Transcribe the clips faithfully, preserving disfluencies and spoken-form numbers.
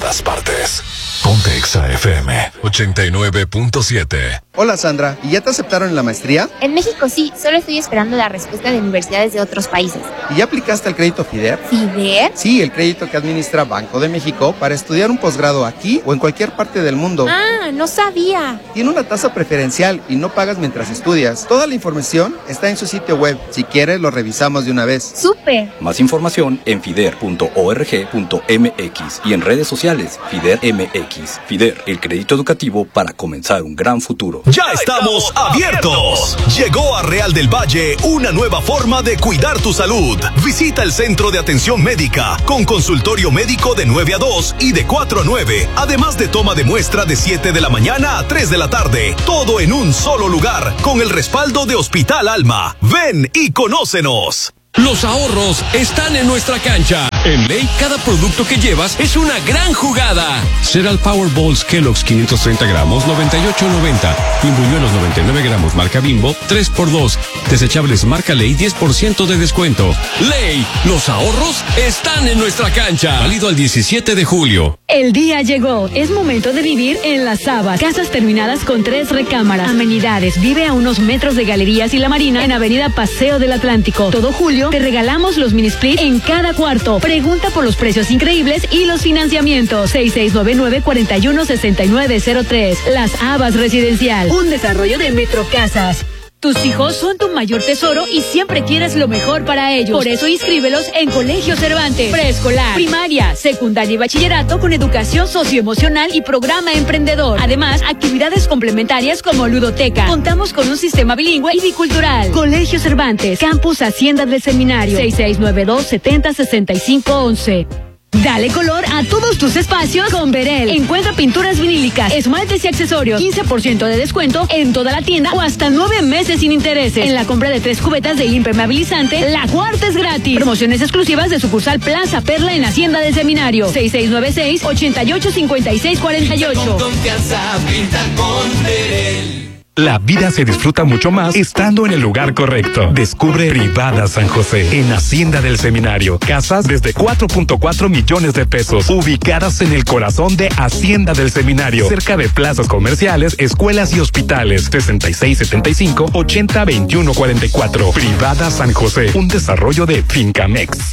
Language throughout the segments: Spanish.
todas partes. Ponte Exa F M ochenta y nueve punto siete. Hola Sandra, ¿y ya te aceptaron en la maestría? En México sí, solo estoy esperando la respuesta de universidades de otros países. ¿Y ya aplicaste al crédito FIDER? ¿FIDER? Sí, el crédito que administra Banco de México para estudiar un posgrado aquí o en cualquier parte del mundo. Ah, no sabía. Tiene una tasa preferencial y no pagas mientras estudias. Toda la información está en su sitio web. Si quieres, lo revisamos de una vez. ¡Súper! Más información en fider punto org punto m x y en redes sociales FIDER M X. FIDER, el crédito educativo para comenzar un gran futuro. ¡Ya estamos abiertos! Llegó a Real del Valle una nueva forma de cuidar tu salud. Visita el Centro de Atención Médica con consultorio médico de nueve a dos y de cuatro a nueve, además de toma de muestra de siete de la mañana a tres de la tarde. Todo en un solo lugar, con el respaldo de Hospital Alma. Ven y conócenos. Los ahorros están en nuestra cancha. En Ley, cada producto que llevas es una gran jugada. Cereal Powerballs Kellogg's quinientos treinta gramos, noventa y ocho noventa. Pimbuñuelos noventa y nueve gramos, marca Bimbo, tres por dos. Desechables marca Ley, diez por ciento de descuento. Ley, los ahorros están en nuestra cancha. Válido al diecisiete de julio. El día llegó. Es momento de vivir en Las Habas. Casas terminadas con tres recámaras. Amenidades. Vive a unos metros de Galerías y La Marina en Avenida Paseo del Atlántico. Todo julio te regalamos los mini split en cada cuarto. Pregunta por los precios increíbles y los financiamientos. seis seis nueve nueve, cuatro uno, seis nueve cero tres. Las Habas Residencial. Un desarrollo de Metro Casas. Tus hijos son tu mayor tesoro y siempre quieres lo mejor para ellos. Por eso inscríbelos en Colegio Cervantes. Preescolar, primaria, secundaria y bachillerato con educación socioemocional y programa emprendedor. Además, actividades complementarias como ludoteca. Contamos con un sistema bilingüe y bicultural. Colegio Cervantes, Campus Hacienda del Seminario. seis seis nueve dos, setenta, sesenta y cinco once. Dale color a todos tus espacios con Verel. Encuentra pinturas vinílicas, esmaltes y accesorios. quince por ciento de descuento en toda la tienda o hasta nueve meses sin intereses. En la compra de tres cubetas de impermeabilizante, la cuarta es gratis. Promociones exclusivas de sucursal Plaza Perla en Hacienda del Seminario. seis seis nueve seis, ocho ocho, cinco seis cuatro ocho. Con confianza, pinta con Verel. La vida se disfruta mucho más estando en el lugar correcto. Descubre Privada San José en Hacienda del Seminario. Casas desde cuatro punto cuatro millones de pesos, ubicadas en el corazón de Hacienda del Seminario, cerca de plazas comerciales, escuelas y hospitales. sesenta y seis setenta y cinco, ochenta veintiuno cuarenta y cuatro. Privada San José, un desarrollo de Fincamex.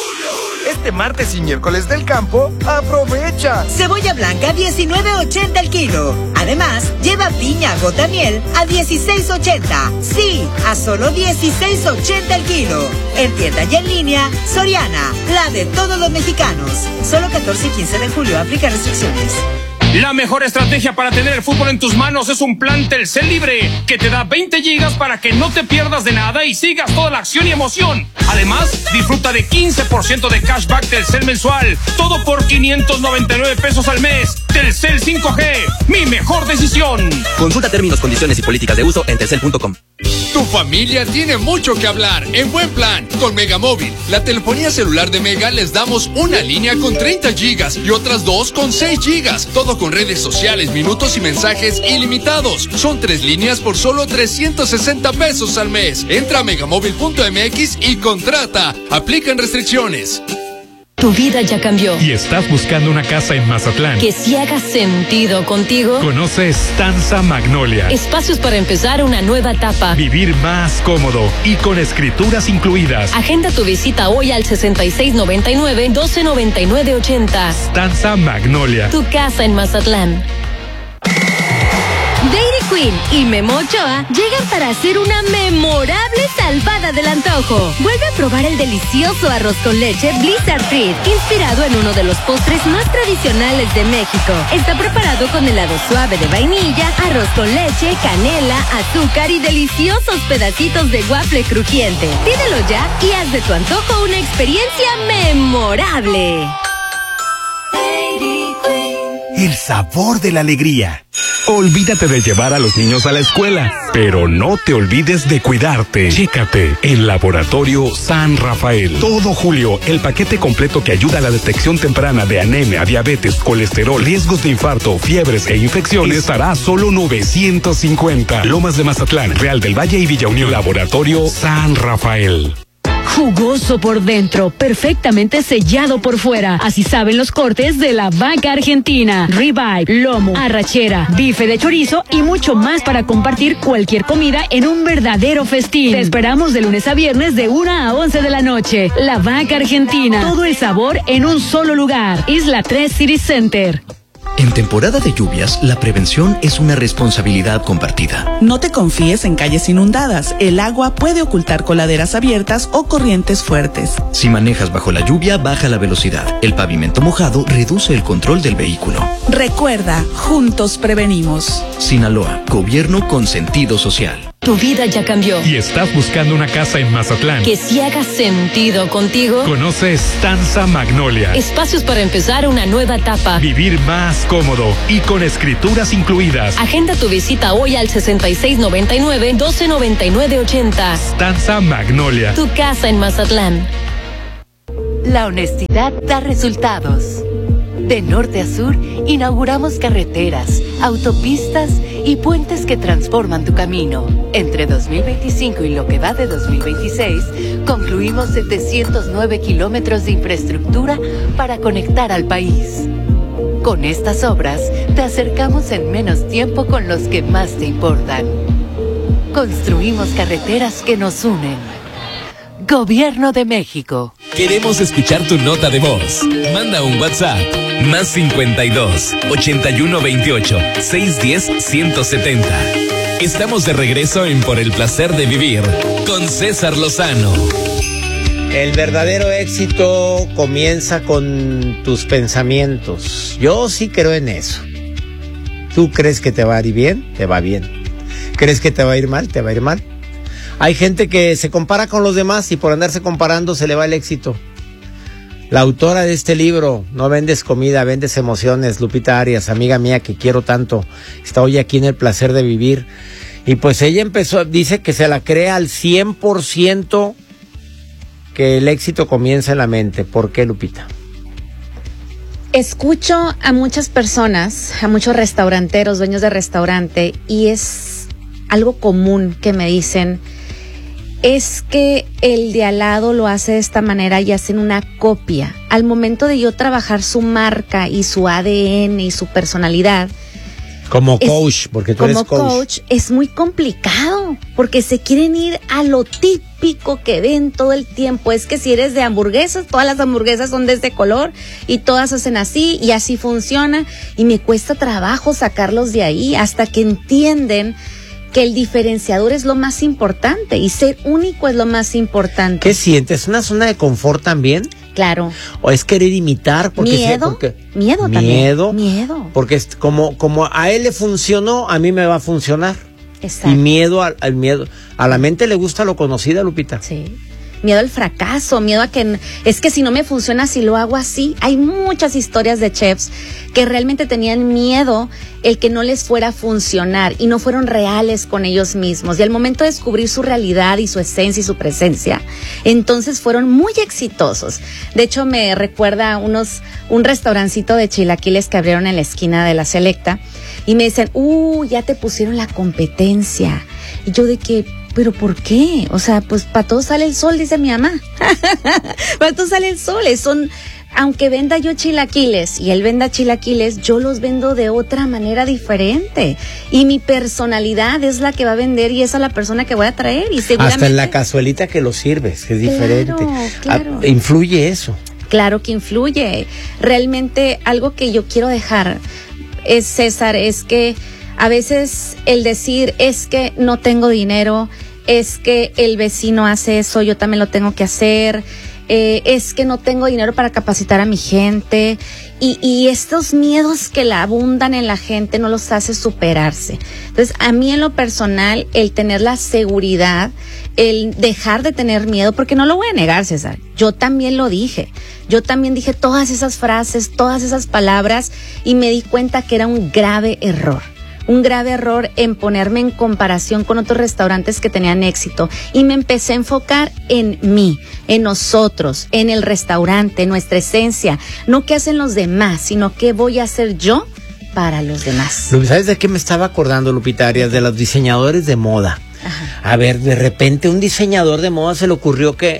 Este martes y miércoles del campo, aprovecha. Cebolla blanca diecinueve ochenta el kilo. Además, lleva piña gota miel a dieciséis ochenta. Sí, a solo dieciséis ochenta el kilo. En tienda y en línea, Soriana, la de todos los mexicanos. Solo catorce y quince de julio, aplica restricciones. La mejor estrategia para tener el fútbol en tus manos es un plan Telcel Libre, que te da veinte gigas para que no te pierdas de nada y sigas toda la acción y emoción. Además, disfruta de quince por ciento de cashback Telcel mensual, todo por quinientos noventa y nueve pesos al mes. Telcel cinco G, mi mejor decisión. Consulta términos, condiciones y políticas de uso en telcel punto com. Tu familia tiene mucho que hablar en Buen Plan con Megamóvil. La telefonía celular de Mega les damos una línea con treinta gigas y otras dos con seis gigas. Todo con redes sociales, minutos y mensajes ilimitados. Son tres líneas por solo trescientos sesenta pesos al mes. Entra a megamóvil punto m x y contrata. Aplican restricciones. Tu vida ya cambió. ¿Y estás buscando una casa en Mazatlán que sí haga sentido contigo? Conoce Stanza Magnolia. Espacios para empezar una nueva etapa. Vivir más cómodo y con escrituras incluidas. Agenda tu visita hoy al sesenta y seis noventa y nueve, doce noventa y nueve ochenta. Stanza Magnolia. Tu casa en Mazatlán. Dairy Queen y Memo Ochoa llegan para hacer una memorable salvada del antojo. Vuelve a probar el delicioso arroz con leche Blizzard Treat, inspirado en uno de los postres más tradicionales de México. Está preparado con helado suave de vainilla, arroz con leche, canela, azúcar y deliciosos pedacitos de waffle crujiente. Pídelo ya y haz de tu antojo una experiencia memorable. Dairy Queen. El sabor de la alegría. Olvídate de llevar a los niños a la escuela, pero no te olvides de cuidarte. Chécate en Laboratorio San Rafael. Todo julio, el paquete completo que ayuda a la detección temprana de anemia, diabetes, colesterol, riesgos de infarto, fiebres e infecciones estará a solo novecientos cincuenta. Lomas de Mazatlán, Real del Valle y Villa Unión. Laboratorio San Rafael. jugoso por dentro, perfectamente sellado por fuera. Así saben los cortes de la vaca argentina. Ribeye, lomo, arrachera, bife de chorizo y mucho más para compartir cualquier comida en un verdadero festín. Te esperamos de lunes a viernes de una a once de la noche. La vaca argentina, todo el sabor en un solo lugar. Isla tres City Center. En temporada de lluvias, la prevención es una responsabilidad compartida. No te confíes en calles inundadas. El agua puede ocultar coladeras abiertas o corrientes fuertes. Si manejas bajo la lluvia, baja la velocidad. El pavimento mojado reduce el control del vehículo. Recuerda, juntos prevenimos. Sinaloa, gobierno con sentido social. Tu vida ya cambió. ¿Y estás buscando una casa en Mazatlán que sí haga sentido contigo? Conoce Stanza Magnolia. Espacios para empezar una nueva etapa. Vivir más cómodo y con escrituras incluidas. Agenda tu visita hoy al sesenta y seis noventa y nueve, doce noventa y nueve ochenta. Stanza Magnolia. Tu casa en Mazatlán. La honestidad da resultados. De norte a sur, inauguramos carreteras, autopistas y puentes que transforman tu camino. Entre dos mil veinticinco y lo que va de dos mil veintiséis, concluimos setecientos nueve kilómetros de infraestructura para conectar al país. Con estas obras, te acercamos en menos tiempo con los que más te importan. Construimos carreteras que nos unen. Gobierno de México. Queremos escuchar tu nota de voz. Manda un WhatsApp. Más cincuenta y dos, ochenta y uno veintiocho, seiscientos diez, ciento setenta. Estamos de regreso en Por el Placer de Vivir con César Lozano. El verdadero éxito comienza con tus pensamientos. Yo sí creo en eso. ¿Tú crees que te va a ir bien? Te va bien. ¿Crees que te va a ir mal? Te va a ir mal. Hay gente que se compara con los demás y por andarse comparando se le va el éxito. La autora de este libro, No vendes comida, vendes emociones, Lupita Arias, amiga mía que quiero tanto, está hoy aquí en El Placer de Vivir. Y pues ella empezó, dice que se la cree al cien por ciento que el éxito comienza en la mente. ¿Por qué, Lupita? Escucho a muchas personas, a muchos restauranteros, dueños de restaurante, y es algo común que me dicen, es que el de al lado lo hace de esta manera y hacen una copia. Al momento de yo trabajar su marca y su A D N y su personalidad, como coach, es, porque tú eres coach. Como coach es muy complicado, porque se quieren ir a lo típico que ven todo el tiempo. Es que si eres de hamburguesas, todas las hamburguesas son de este color y todas hacen así y así funciona. Y me cuesta trabajo sacarlos de ahí hasta que entienden que el diferenciador es lo más importante y ser único es lo más importante. ¿Qué sientes? ¿Una zona de confort también? Claro. ¿O es querer imitar? Porque miedo, sí, porque, miedo también. Miedo. Miedo. Porque es como, como a él le funcionó, a mí me va a funcionar. Exacto. Y miedo al, al miedo. A la mente le gusta lo conocido, Lupita. Sí. Miedo al fracaso, miedo a que es que si no me funciona, si lo hago así. Hay muchas historias de chefs que realmente tenían miedo el que no les fuera a funcionar y no fueron reales con ellos mismos. Y al momento de descubrir su realidad y su esencia y su presencia, entonces fueron muy exitosos. De hecho, me recuerda unos un restaurancito de chilaquiles que abrieron en la esquina de la Selecta y me dicen, uh, ya te pusieron la competencia. Y yo de que, ¿pero por qué? O sea, pues para todos sale el sol, dice mi mamá. Para todos sale el sol. Son, aunque venda yo chilaquiles y él venda chilaquiles, yo los vendo de otra manera diferente. Y mi personalidad es la que va a vender y esa es la persona que voy a traer. Y seguramente hasta en la cazuelita que lo sirves, que es claro, diferente. Claro. Ah, influye eso. Claro que influye. Realmente algo que yo quiero dejar es, César, es que a veces el decir es que no tengo dinero, es que el vecino hace eso, yo también lo tengo que hacer, eh, es que no tengo dinero para capacitar a mi gente, y, y estos miedos que la abundan en la gente no los hace superarse. Entonces, a mí en lo personal, el tener la seguridad, el dejar de tener miedo, porque no lo voy a negar, César, yo también lo dije, yo también dije todas esas frases, todas esas palabras, y me di cuenta que era un grave error. Un grave error en ponerme en comparación con otros restaurantes que tenían éxito. Y me empecé a enfocar en mí, en nosotros, en el restaurante, en nuestra esencia. No qué hacen los demás, sino qué voy a hacer yo para los demás. ¿Sabes de qué me estaba acordando, Lupita Arias? De los diseñadores de moda. Ajá. A ver, de repente un diseñador de moda se le ocurrió que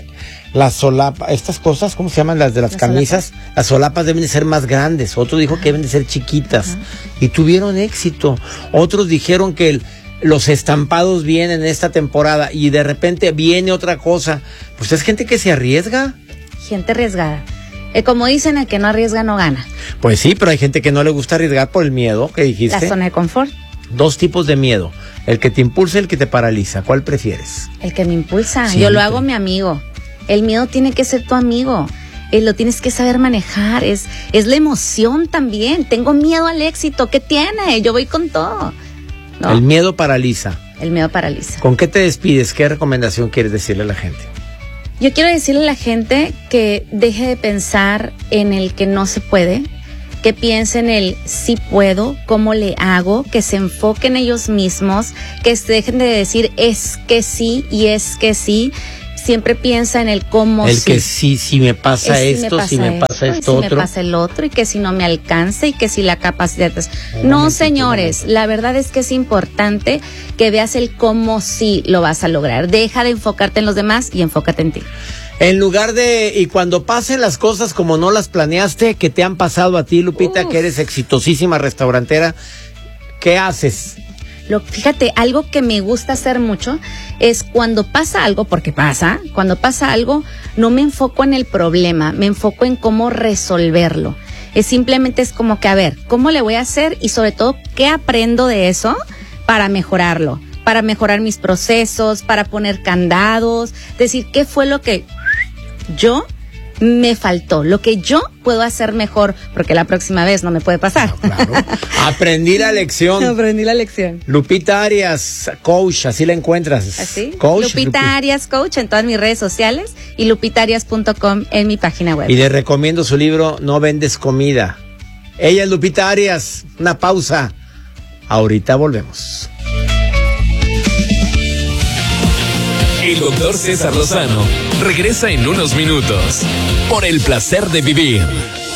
las solapas, estas cosas, ¿cómo se llaman? Las de las, las camisas, solapas. Las solapas deben de ser más grandes. Otro dijo que deben de ser chiquitas. Ajá. Y tuvieron éxito. Otros dijeron que el, los estampados vienen esta temporada y de repente viene otra cosa. Pues es gente que se arriesga. Gente arriesgada. Eh, como dicen, el que no arriesga no gana. Pues sí, pero hay gente que no le gusta arriesgar por el miedo que dijiste. La zona de confort. Dos tipos de miedo. El que te impulsa y el que te paraliza. ¿Cuál prefieres? El que me impulsa. Siempre. Yo lo hago mi amigo. El miedo tiene que ser tu amigo. Eh, lo tienes que saber manejar. Es, es la emoción también. Tengo miedo al éxito. ¿Qué tiene? Yo voy con todo. ¿No? El miedo paraliza. El miedo paraliza. ¿Con qué te despides? ¿Qué recomendación quieres decirle a la gente? Yo quiero decirle a la gente que deje de pensar en el que no se puede, que piense en el sí puedo, cómo le hago, que se enfoquen en ellos mismos, que se dejen de decir es que sí y es que sí. Siempre piensa en el cómo el sí. El que sí, si me pasa es, esto, si me pasa, si me pasa esto, si otro. me pasa el otro, y que si no me alcanza, y que si la capacidad es... No, señores, la verdad es que es importante que veas el cómo sí lo vas a lograr. Deja de enfocarte en los demás y enfócate en ti. En lugar de, y cuando pasen las cosas como no las planeaste, que te han pasado a ti, Lupita, Uf. que eres exitosísima restaurantera, ¿qué haces? Lo, fíjate, algo que me gusta hacer mucho es cuando pasa algo, porque pasa, cuando pasa algo, no me enfoco en el problema, me enfoco en cómo resolverlo. Es simplemente es como que, a ver, ¿cómo le voy a hacer? Y sobre todo, ¿qué aprendo de eso para mejorarlo? Para mejorar mis procesos, para poner candados, decir, ¿qué fue lo que yo me faltó? Lo que yo puedo hacer mejor, porque la próxima vez no me puede pasar. No, claro. Aprendí la lección. Aprendí la lección. Lupita Arias, coach, así la encuentras. ¿Así? Coach, Lupita Lupi. Arias, coach, en todas mis redes sociales y lupita arias punto com en mi página web. Y le recomiendo su libro No vendes comida. Ella es Lupita Arias. Una pausa. Ahorita volvemos. El doctor César Lozano regresa en unos minutos por el placer de vivir.